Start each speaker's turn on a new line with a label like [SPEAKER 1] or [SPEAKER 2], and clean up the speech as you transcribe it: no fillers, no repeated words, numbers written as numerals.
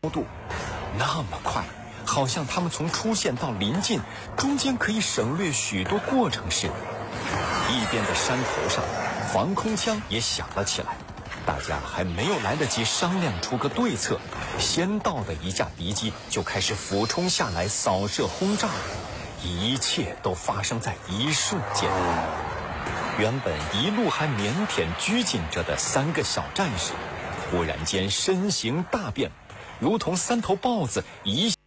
[SPEAKER 1] 度，那么快，好像他们从出现到临近，中间可以省略许多过程似的。一边的山头上，防空枪也响了起来。大家还没有来得及商量出个对策，先到的一架敌机就开始俯冲下来扫射轰炸，一切都发生在一瞬间。原本一路还腼腆拘谨着的3个小战士，忽然间身形大变，如同3头豹子一